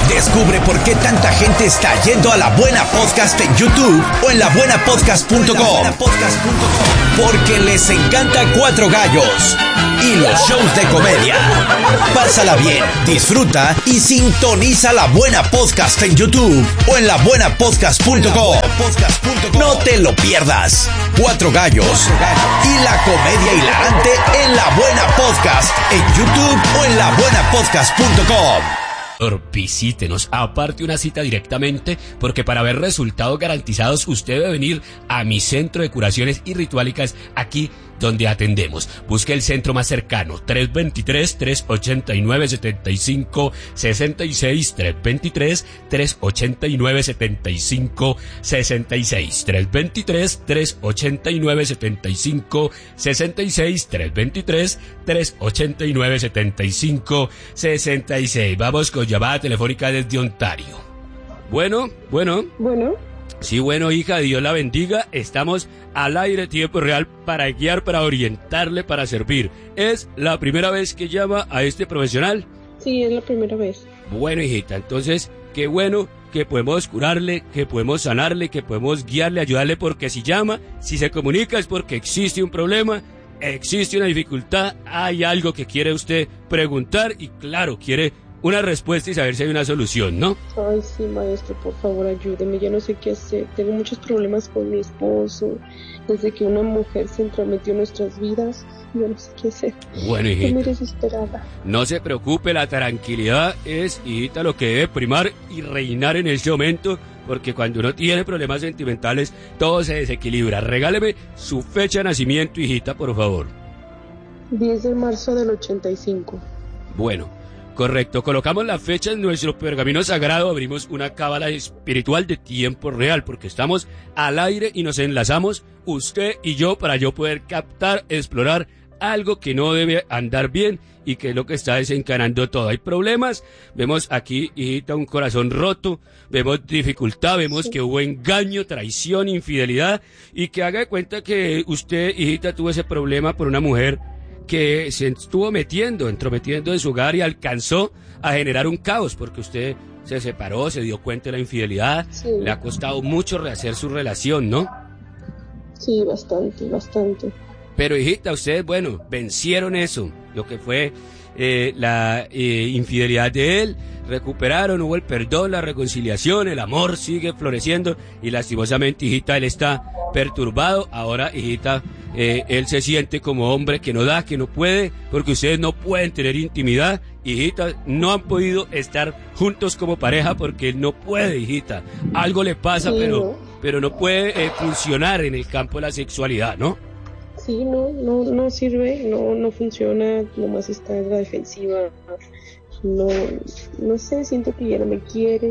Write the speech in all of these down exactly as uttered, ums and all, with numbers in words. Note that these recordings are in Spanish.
Descubre por qué tanta gente está yendo a La Buena Podcast en YouTube o en la buena podcast punto com. Porque les encanta Cuatro Gallos y los shows de comedia. Pásala bien, disfruta y sintoniza La Buena Podcast en YouTube o en la buena podcast punto com. No te lo pierdas. Cuatro Gallos y la comedia hilarante en La Buena Podcast en YouTube o en la buena podcast punto com. Visítenos, aparte una cita directamente, porque para ver resultados garantizados usted debe venir a mi centro de curaciones y rituálicas aquí donde atendemos. Busque el centro más cercano, tres dos tres, tres ocho nueve, siete cinco seis seis, tres dos tres, tres ocho nueve, siete cinco seis seis, tres dos tres, tres ocho nueve, siete cinco seis seis, tres dos tres, tres ocho nueve, siete cinco seis seis. Vamos con llamada telefónica desde Ontario. Bueno, bueno. Bueno. Sí, bueno, hija, Dios la bendiga. Estamos al aire, tiempo real, para guiar, para orientarle, para servir. ¿Es la primera vez que llama a este profesional? Sí, es la primera vez. Bueno, hijita, entonces, qué bueno que podemos curarle, que podemos sanarle, que podemos guiarle, ayudarle, porque si llama, si se comunica es porque existe un problema, existe una dificultad, hay algo que quiere usted preguntar y claro, quiere una respuesta y saber si hay una solución, ¿no? Ay, sí, maestro, por favor, ayúdeme. Yo no sé qué hacer. Tengo muchos problemas con mi esposo. Desde que una mujer se entrometió en nuestras vidas, yo no sé qué hacer. Bueno, hijita. Estoy muy desesperada. No se preocupe, la tranquilidad es, hijita, lo que debe primar y reinar en este momento, porque cuando uno tiene problemas sentimentales, todo se desequilibra. Regáleme su fecha de nacimiento, hijita, por favor. diez de marzo del ochenta y cinco. Bueno. Correcto, colocamos la fecha en nuestro pergamino sagrado, abrimos una cábala espiritual de tiempo real, porque estamos al aire y nos enlazamos, usted y yo, para yo poder captar, explorar algo que no debe andar bien y que es lo que está desencadenando todo. Hay problemas, vemos aquí, hijita, un corazón roto, vemos dificultad, vemos sí. que hubo engaño, traición, infidelidad, y que haga de cuenta que usted, hijita, tuvo ese problema por una mujer que se estuvo metiendo, entrometiendo en su hogar y alcanzó a generar un caos, porque usted se separó, se dio cuenta de la infidelidad, sí. le ha costado mucho rehacer su relación, ¿no? Sí, bastante, bastante. Pero hijita, ustedes, bueno, vencieron eso, lo que fue eh, la eh, infidelidad de él, recuperaron, hubo el perdón, la reconciliación, el amor sigue floreciendo y lastimosamente, hijita, él está perturbado. Ahora, hijita, eh, él se siente como hombre que no da, que no puede, porque ustedes no pueden tener intimidad. Hijita, no han podido estar juntos como pareja porque él no puede, hijita. Algo le pasa, sí, pero, ¿no? pero no puede eh, funcionar en el campo de la sexualidad, ¿no? Sí, no, no, no sirve, no, no funciona, nomás está en la defensiva. No, no sé, siento que ya no me quiere.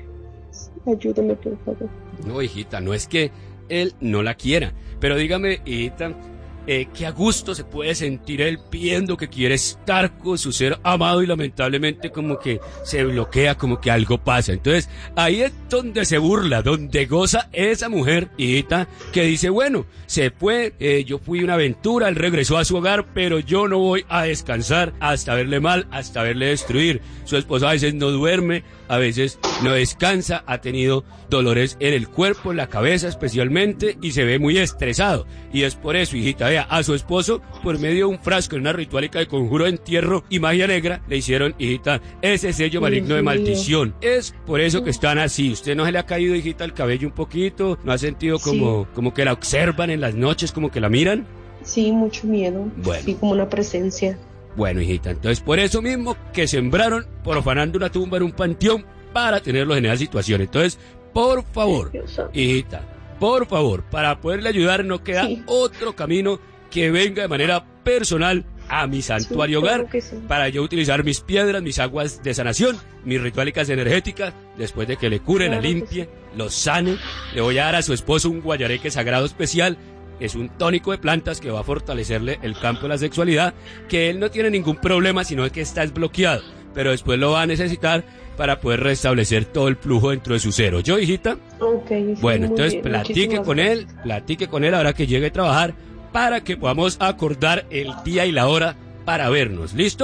Ayúdame, por favor. No, hijita, no es que él no la quiera, pero dígame, hijita, eh, que a gusto se puede sentir él pidiendo que quiere estar con su ser amado y lamentablemente como que se bloquea, como que algo pasa. Entonces ahí es donde se burla, donde goza esa mujer, hijita, que dice, bueno, se fue, eh, yo fui una aventura, él regresó a su hogar, pero yo no voy a descansar hasta verle mal, hasta verle destruir. Su esposo a veces no duerme, a veces no descansa, ha tenido dolores en el cuerpo, en la cabeza especialmente, y se ve muy estresado. Y es por eso, hijita, vea, a su esposo, por medio de un frasco en una rituálica de conjuro de entierro y magia negra, le hicieron, hijita, ese sello maligno de maldición. Es por eso que están así. ¿Usted no se le ha caído, hijita, el cabello un poquito? ¿No ha sentido como, sí. como que la observan en las noches, como que la miran? Sí, mucho miedo. Bueno. Sí, como una presencia. Bueno, hijita, entonces por eso mismo que sembraron profanando una tumba en un panteón para tenerlos en esa situación. Entonces, por favor, hijita, por favor, para poderle ayudar no queda sí. otro camino que venga de manera personal a mi santuario sí, hogar, claro sí. para yo utilizar mis piedras, mis aguas de sanación, mis rituálicas energéticas, después de que le cure, claro la limpie, sí. lo sane, le voy a dar a su esposo un guayareque sagrado especial. Es un tónico de plantas que va a fortalecerle el campo de la sexualidad, que él no tiene ningún problema, sino que está desbloqueado, pero después lo va a necesitar para poder restablecer todo el flujo dentro de su ser. ¿Yo, hijita? Ok. Bueno, entonces bien. platique Muchísimas con gracias. él, platique con él ahora que llegue a trabajar, para que podamos acordar el día y la hora para vernos. ¿Listo?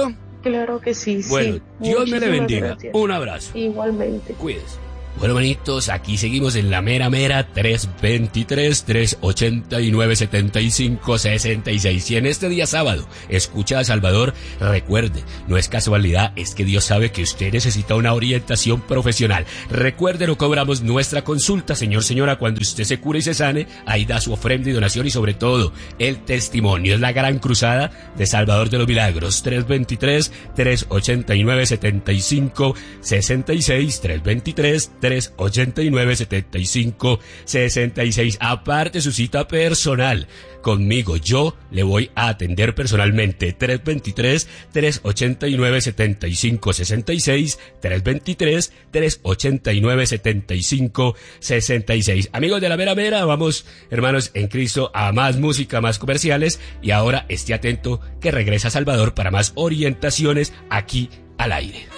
Claro que sí, bueno, sí. Dios me le bendiga. Gracias. Un abrazo. Igualmente. Cuídese. Bueno, manitos, aquí seguimos en la mera mera tres veintitrés, tres ochenta y nueve, setenta y cinco, sesenta y seis. Y en este día sábado escucha a Salvador, recuerde, no es casualidad, es que Dios sabe que usted necesita una orientación profesional. Recuerde, no cobramos nuestra consulta, señor, señora, cuando usted se cure y se sane, ahí da su ofrenda y donación y sobre todo el testimonio. Es la gran cruzada de Salvador de los Milagros. tres veintitrés, tres ochenta y nueve, setenta y cinco, sesenta y seis, tres veintitrés, tres ochenta y nueve, setenta y cinco, sesenta y seis. Aparte su cita personal conmigo, yo le voy a atender personalmente. tres veintitrés, tres ochenta y nueve, setenta y cinco, sesenta y seis, tres veintitrés, tres ochenta y nueve, setenta y cinco, sesenta y seis. Amigos de la Mera Mera, vamos, hermanos en Cristo, a más música, más comerciales, y ahora esté atento que regresa Salvador para más orientaciones aquí al aire.